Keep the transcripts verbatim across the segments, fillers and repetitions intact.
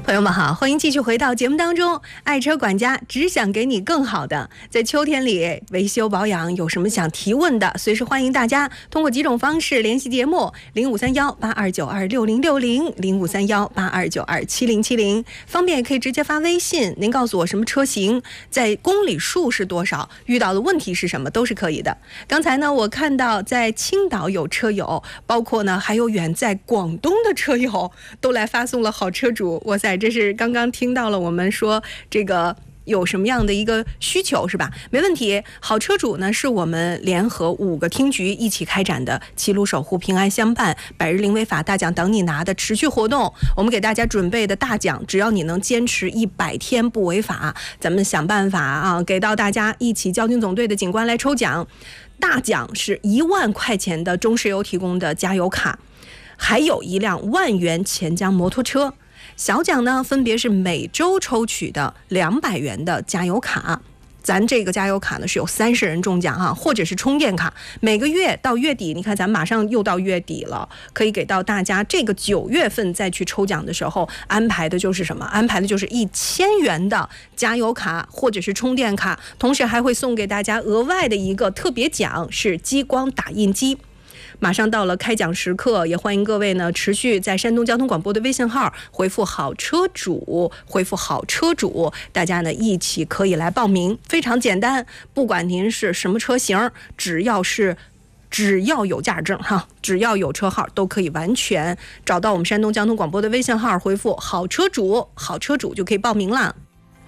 朋友们好，欢迎继续回到节目当中。爱车管家只想给你更好的。在秋天里维修保养有什么想提问的，随时欢迎大家通过几种方式联系节目：零五三幺八二九二六零六零、零五三幺八二九二七零七零。方便也可以直接发微信，您告诉我什么车型，在公里数是多少，遇到的问题是什么，都是可以的。刚才呢，我看到在青岛有车友，包括呢还有远在广东的车友，都来发送了好车主。哇塞！这是刚刚听到了我们说这个有什么样的一个需求是吧？没问题。好车主呢是我们联合五个厅局一起开展的齐鲁守护平安相伴百日零违法大奖等你拿的持续活动。我们给大家准备的大奖，只要你能坚持一百天不违法，咱们想办法啊给到大家一起交警总队的警官来抽奖。大奖是一万块钱的中石油提供的加油卡，还有一辆万元钱江摩托车。小奖呢，分别是每周抽取的两百元的加油卡，咱这个加油卡呢是有三十人中奖哈，或者是充电卡。每个月到月底，你看咱马上又到月底了，可以给到大家这个九月份再去抽奖的时候安排的就是什么？安排的就是一千元的加油卡或者是充电卡，同时还会送给大家额外的一个特别奖，是激光打印机。马上到了开奖时刻，也欢迎各位呢持续在山东交通广播的微信号回复好车主，回复好车主，大家呢一起可以来报名，非常简单，不管您是什么车型，只要是只要有驾驶证哈，只要有车号都可以完全找到我们山东交通广播的微信号，回复好车主，好车主就可以报名了。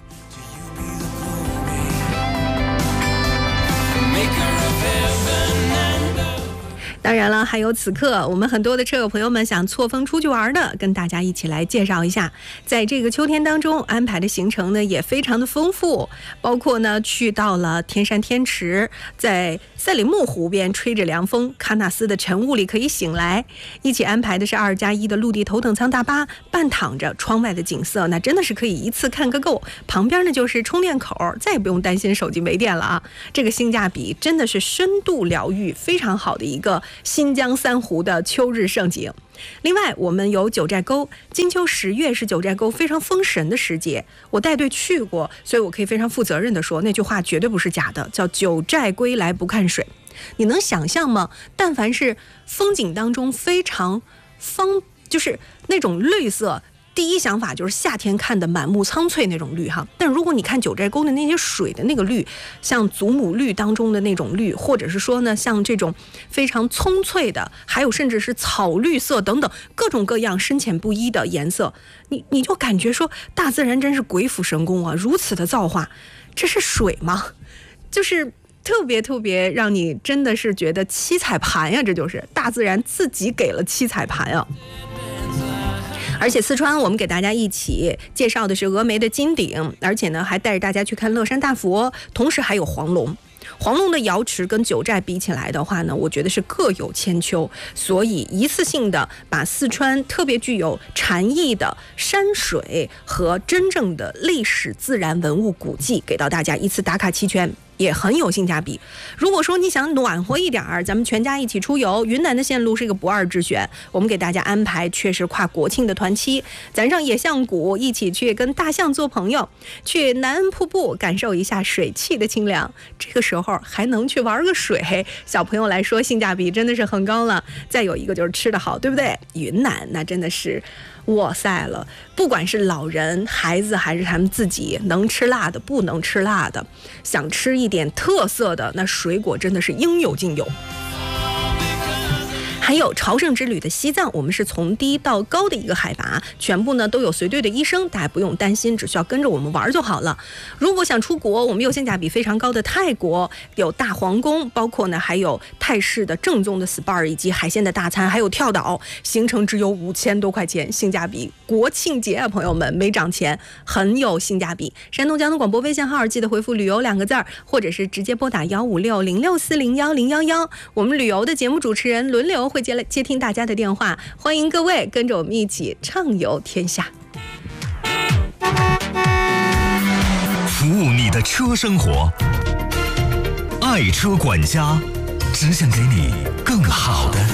当然了，还有此刻我们很多的车友朋友们想错峰出去玩的，跟大家一起来介绍一下。在这个秋天当中安排的行程呢也非常的丰富，包括呢去到了天山天池，在赛里木湖边吹着凉风，喀纳斯的晨雾里可以醒来。一起安排的是二加一的陆地头等舱大巴，半躺着，窗外的景色那真的是可以一次看个够。旁边呢就是充电口，再也不用担心手机没电了啊！这个性价比真的是深度疗愈，非常好的一个新疆三湖的秋日盛景。另外我们有九寨沟，金秋十月是九寨沟非常封神的时节，我带队去过，所以我可以非常负责任的说，那句话绝对不是假的，叫九寨归来不看水。你能想象吗？但凡是风景当中非常方，就是那种绿色，第一想法就是夏天看的满目苍翠那种绿哈，但如果你看九寨沟的那些水的那个绿，像祖母绿当中的那种绿，或者是说呢像这种非常葱翠的，还有甚至是草绿色等等各种各样深浅不一的颜色，你你就感觉说大自然真是鬼斧神工啊，如此的造化，这是水吗？就是特别特别让你真的是觉得七彩盘呀，这就是大自然自己给了七彩盘啊。而且四川我们给大家一起介绍的是峨眉的金顶，而且呢还带着大家去看乐山大佛，同时还有黄龙。黄龙的瑶池跟九寨比起来的话呢，我觉得是各有千秋，所以一次性的把四川特别具有禅意的山水和真正的历史自然文物古迹给到大家一次打卡齐全，也很有性价比。如果说你想暖和一点儿，咱们全家一起出游，云南的线路是一个不二之选。我们给大家安排却是跨国庆的团期，咱上野象谷一起去跟大象做朋友，去南恩瀑布感受一下水汽的清凉，这个时候还能去玩个水，小朋友来说性价比真的是很高了。再有一个就是吃得好，对不对？云南那真的是哇塞了，不管是老人孩子还是他们自己，能吃辣的不能吃辣的，想吃一点特色的，那水果真的是应有尽有。还有朝圣之旅的西藏，我们是从低到高的一个海拔，全部呢都有随队的医生，大家不用担心，只需要跟着我们玩就好了。如果想出国，我们有性价比非常高的泰国，有大皇宫，包括呢还有泰式的正宗的 S P A 以及海鲜的大餐，还有跳岛，行程只有五千多块钱，性价比。国庆节啊，朋友们没涨钱，很有性价比。山东交通广播微信号记得回复旅游两个字儿，或者是直接拨打幺五六零六四零幺零幺幺，我们旅游的节目主持人轮流会接接听大家的电话，欢迎各位跟着我们一起畅游天下， 服务你的车生活。爱车管家，只想给你更好的。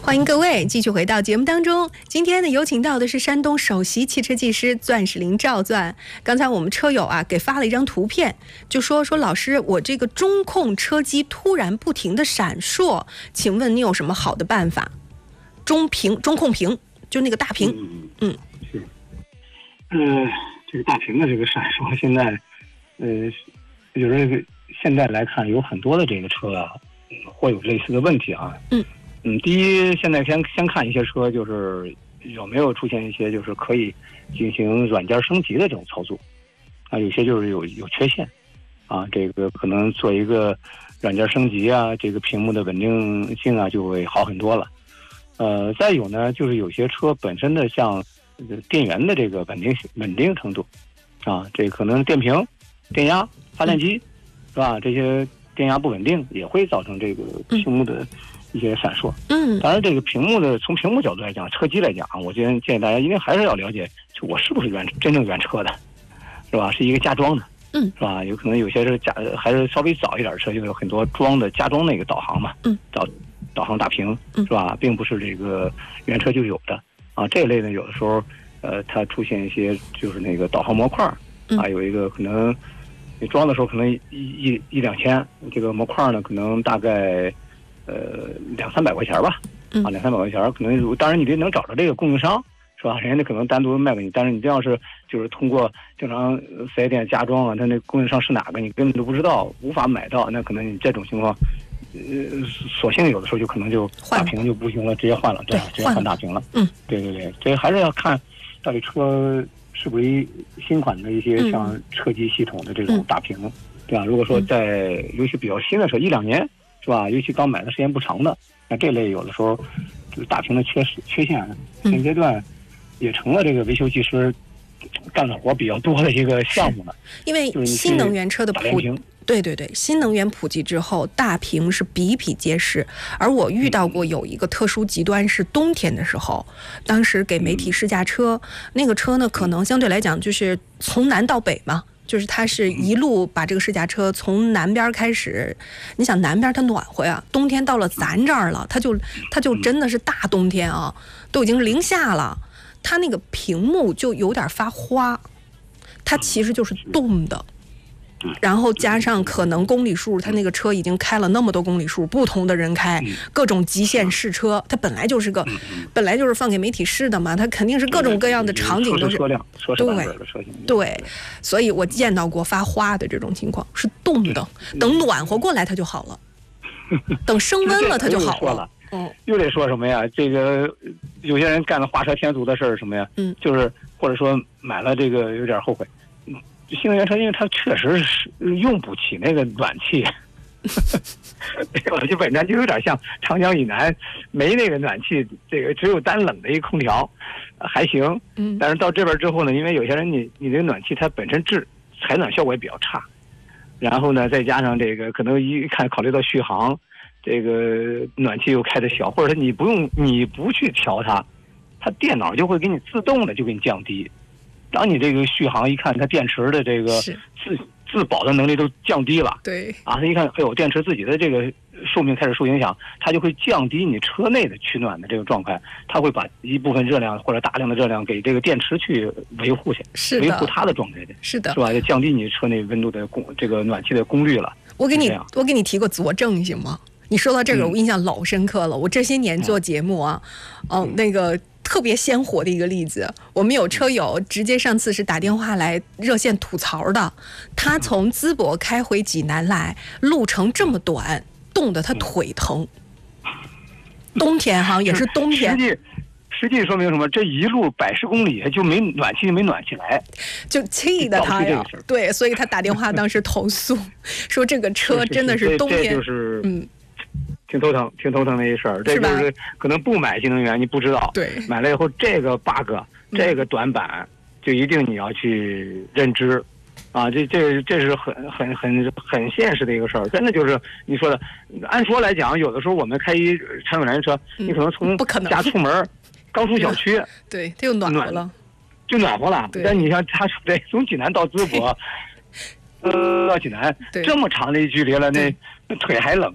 欢迎各位继续回到节目当中。今天呢，有请到的是山东首席汽车技师钻石林赵钻。刚才我们车友啊给发了一张图片，就说说老师，我这个中控车机突然不停的闪烁，请问你有什么好的办法？中屏中控屏就那个大屏， 嗯嗯是，呃，这个大屏的这个闪烁，现在呃，有这个现在来看，有很多的这个车啊，会有类似的问题啊。嗯。嗯，第一，现在先先看一些车，就是有没有出现一些就是可以进行软件升级的这种操作，啊，有些就是有有缺陷，啊，这个可能做一个软件升级啊，这个屏幕的稳定性啊就会好很多了。呃，再有呢，就是有些车本身的像电源的这个稳定稳定程度，啊，这可能电瓶、电压、发电机，是吧？这些电压不稳定也会造成这个屏幕的一些闪烁。嗯，当然，这个屏幕的从屏幕角度来讲，车机来讲，我建建议大家一定还是要了解，就我是不是原真正原车的，是吧？是一个加装的，嗯，是吧？有可能有些是加，还是稍微早一点车，就有很多装的加装那个导航嘛，嗯，导导航大屏，是吧？并不是这个原车就有的啊。这一类呢，有的时候，呃，它出现一些就是那个导航模块啊，有一个可能你装的时候可能一一一两千，这个模块呢，可能大概。呃，两三百块钱吧，啊，两三百块钱，可能当然你得能找着这个供应商，是吧？人家可能单独卖给你，但是你这要是就是通过正常四 S 店加装啊，他那供应商是哪个，你根本都不知道，无法买到，那可能你这种情况，呃，索性有的时候就可能就大屏就不行了，直接换了，对，直接换大屏了。嗯，对对对，这还是要看到底车是不是新款的一些像车机系统的这种大屏，对吧？如果说在尤其比较新的车，一两年。是吧？尤其刚买的时间不长的，那这类有的时候就是大屏的缺缺陷，现阶段也成了这个维修技师干的活比较多的一个项目了。 因为新能源车的普，对对对，新能源普及之后，大屏是比比皆是。而我遇到过有一个特殊极端是冬天的时候，当时给媒体试驾车，那个车呢可能相对来讲就是从南到北嘛。就是它是一路把这个试驾车从南边开始，你想南边它暖和呀，冬天到了咱这儿了，它就它就真的是大冬天啊，都已经零下了，它那个屏幕就有点发花，它其实就是冻的。然后加上可能公里数，他那个车已经开了那么多公里数，不同的人开，各种极限试车，它本来就是个，本来就是放给媒体试的嘛，它肯定是各种各样的场景都是，对对，所以我见到过发花的这种情况，是冻的，等暖和过来它就好了，等升温了它就好了。 嗯，又得说什么呀？这个有些人干了画蛇添足的事儿什么呀？嗯，就是或者说买了这个有点后悔。新能源车因为它确实是用不起那个暖气，有的基本上就有点像长江以南没那个暖气，这个只有单冷的一个空调还行。嗯，但是到这边之后呢，因为有些人你你这个暖气它本身制采暖效果也比较差，然后呢再加上这个可能一看考虑到续航，这个暖气又开得小，或者你不用你不去调它，它电脑就会给你自动的就给你降低。当你这个续航一看，它电池的这个自自保的能力都降低了， 对啊，它一看，哎呦，电池自己的这个寿命开始受影响，它就会降低你车内的取暖的这个状态，它会把一部分热量或者大量的热量给这个电池去维护去， 是维护它的状态的， 是的， 是吧？就降低你车内温度的功这个暖气的功率了。 我给你我给你提个佐证行吗？你说到这个，我印象老深刻了。嗯、我这些年做节目啊，嗯、呃，那个。特别鲜活的一个例子，我们有车友直接上次是打电话来热线吐槽的，他从淄博开回济南来，路程这么短，冻得他腿疼。冬天哈也是冬天。 实际实际说明什么？这一路百十公里就没暖气没暖起来， 就气得他呀。对，所以他打电话当时投诉说这个车真的是冬天， 这就是嗯。挺头疼，挺头疼的一事儿。这就是可能不买新能源，你不知道。 对， 买了以后这个 bug，、嗯、这个短板，就一定你要去认知，啊，这这这是很很很很现实的一个事儿。真的就是你说的，按说来讲，有的时候我们开一柴油燃油车，嗯、你可能从家出门，刚出小区， 对，它又暖和了， 就暖和了。但你像他说的，从济南到淄博，呃，到济南这么长的一距离了，那那腿还冷呢。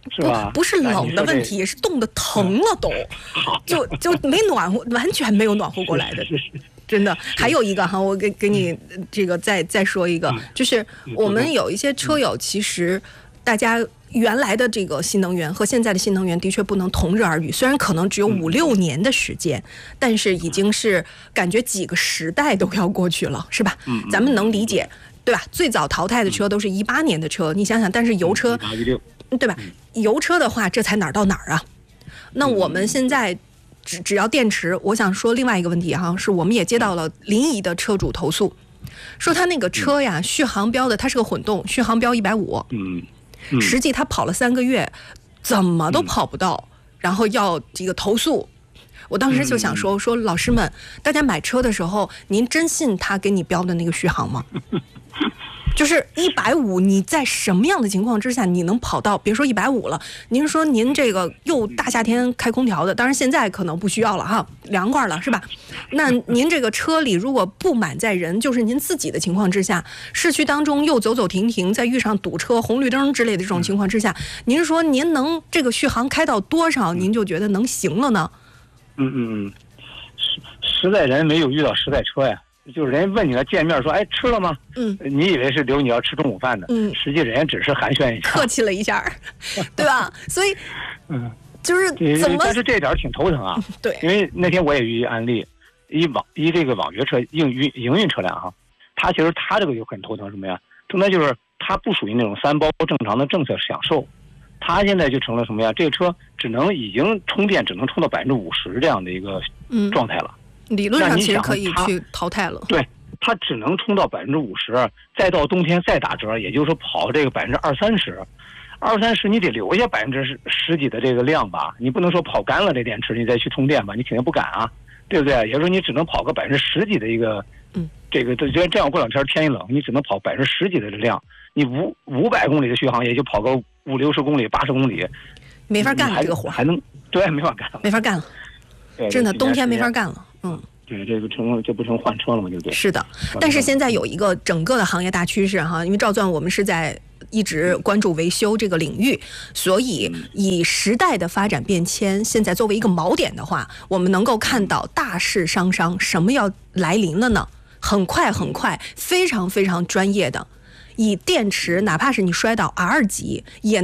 是吧？ 不是冷的问题，是冻得疼了都，就就没暖和，完全没有暖和过来的。真的，还有一个哈，我给给你这个再再说一个，就是我们有一些车友，其实大家原来的这个新能源和现在的新能源的确不能同日而语，虽然可能只有五六年的时间，但是已经是感觉几个时代都要过去了，是吧？咱们能理解，对吧？最早淘汰的车都是一八年的车，你想想，但是油车，对吧？油车的话，这才哪儿到哪儿啊？那我们现在。只只要电池，我想说另外一个问题哈，是我们也接到了临沂的车主投诉，说他那个车呀，续航标的它是个混动，续航标一百五，嗯，实际他跑了三个月，怎么都跑不到，然后要这个投诉。我当时就想说说老师们，大家买车的时候，您真信他给你标的那个续航吗？就是一百五，你在什么样的情况之下你能跑到？别说一百五了，您说您这个又大夏天开空调的，当然现在可能不需要了哈，凉快了是吧？那您这个车里如果不满载人，就是您自己的情况之下，市区当中又走走停停，再遇上堵车、红绿灯之类的这种情况之下，您说您能这个续航开到多少，您就觉得能行了呢？ 嗯嗯嗯，实实在人没有遇到实在车呀。就是人问你了，见面说，哎，吃了吗？嗯，你以为是留你要吃中午饭的，嗯，实际人家只是寒暄一下， 客气了一下，对吧？所以，嗯，就是怎么？ 但是这点挺头疼啊。 对， 因为那天我也遇案例，一网一这个网约车营运营运车辆哈，它其实它这个就很头疼什么呀？头疼就是它不属于那种三包正常的政策享受，它现在就成了什么呀？这个车只能已经充电只能充到百分之五十这样的一个状态了。 嗯，理论上其实可以去淘汰了。 对，它只能充到百分之五十，再到冬天再打折，也就是说跑这个百分之二三十，二三十你得留下百分之十十几的这个量吧？你不能说跑干了这电池你再去充电吧？你肯定不敢啊，对不对？也就是说你只能跑个百分之十几的一个，嗯，这个这这样过两天天一冷，你只能跑百分之十几的这量，你五五百公里的续航也就跑个五六十公里、八十公里， 没法干了这个活， 还能对没法干了， 没法干了，真的冬天没法干了。嗯， 对，这个成这不成换车了吗？对不对？ 是的，但是现在有一个整个的行业大趋势哈，因为赵钻我们是在一直关注维修这个领域，所以以时代的发展变迁，现在作为一个锚点的话，我们能够看到大事伤伤，什么要来临了呢？很快很快，非常非常专业的，以电池哪怕是你摔到 R 级也